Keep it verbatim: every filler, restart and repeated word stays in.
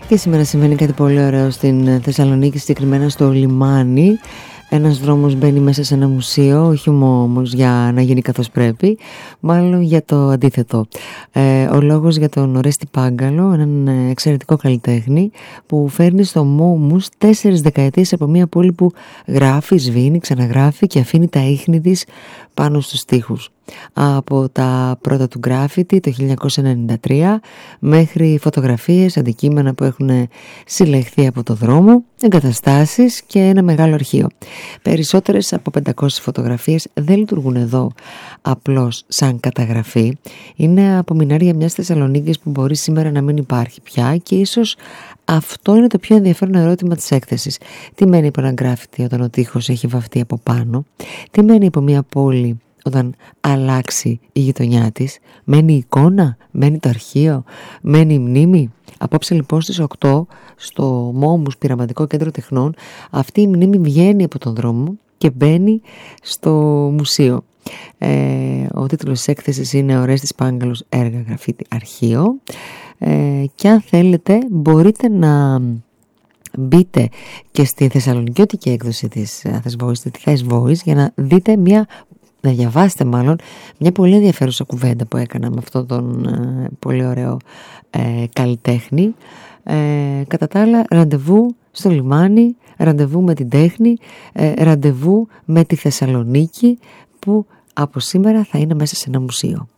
Και σήμερα συμβαίνει κάτι πολύ ωραίο στην Θεσσαλονίκη, συγκεκριμένα στο λιμάνι. Ένας δρόμος μπαίνει μέσα σε ένα μουσείο, όχι όμως για να γίνει καθώς πρέπει, μάλλον για το αντίθετο. Ε, ο λόγος για τον Ορέστη Πάγκαλο, έναν εξαιρετικό καλλιτέχνη που φέρνει στο Μόμους τέσσερις δεκαετίες από μια πόλη που γράφει, σβήνει, ξαναγράφει και αφήνει τα ίχνη της πάνω στους τοίχους. Από τα πρώτα του γκράφιτι το χίλια εννιακόσια ενενήντα τρία μέχρι φωτογραφίες, αντικείμενα που έχουν συλλεχθεί από το δρόμο, εγκαταστάσεις και ένα μεγάλο αρχείο. Περισσότερες από πεντακόσιες φωτογραφίες δεν λειτουργούν εδώ απλώς σαν καταγραφή. Είναι απομεινάρια μιας Θεσσαλονίκης που μπορεί σήμερα να μην υπάρχει πια και ίσως αυτό είναι το πιο ενδιαφέρον ερώτημα της έκθεσης. Τι μένει από ένα γκράφιτι όταν ο τοίχος έχει βαφτεί από πάνω? Τι μένει από μια πόλη όταν αλλάξει η γειτονιά της? Μένει η εικόνα, μένει το αρχείο, μένει η μνήμη? Απόψε λοιπόν στις οκτώ στο Μόμους Πειραματικό Κέντρο Τεχνών αυτή η μνήμη βγαίνει από τον δρόμο και μπαίνει στο μουσείο. Ε, ο τίτλος της έκθεσης είναι «Ορέστης Πάγκαλος, έργα, γραφίτι, αρχείο». Ε, και αν θέλετε μπορείτε να μπείτε και στη θεσσαλονικιώτικη έκδοση της Athens Voice, τη Thess Voice, για να δείτε μια, να διαβάσετε μάλλον μια πολύ ενδιαφέρουσα κουβέντα που έκανα με αυτόν τον ε, πολύ ωραίο ε, καλλιτέχνη. Ε, κατά τα άλλα, ραντεβού στο λιμάνι, ραντεβού με την τέχνη, ε, ραντεβού με τη Θεσσαλονίκη που από σήμερα θα είναι μέσα σε ένα μουσείο.